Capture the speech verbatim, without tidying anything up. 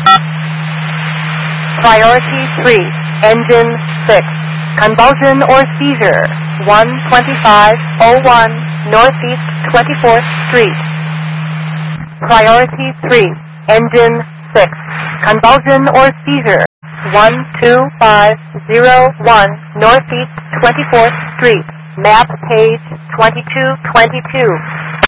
Priority three, engine six, convulsion or seizure, one twenty-five oh one Northeast twenty-fourth Street. Priority three, engine six, convulsion or seizure, one two five oh one Northeast twenty-fourth Street, map page twenty-two twenty-two.